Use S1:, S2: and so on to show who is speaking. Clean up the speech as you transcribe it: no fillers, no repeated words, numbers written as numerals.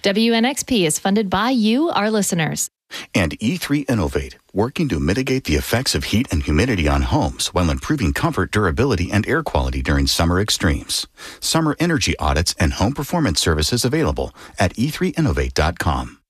S1: WNXP is funded by you, our listeners.
S2: And E3 Innovate, working to mitigate the effects of heat and humidity on homes while improving comfort, durability, and air quality during summer extremes. Summer energy audits and home performance services available at e3innovate.com.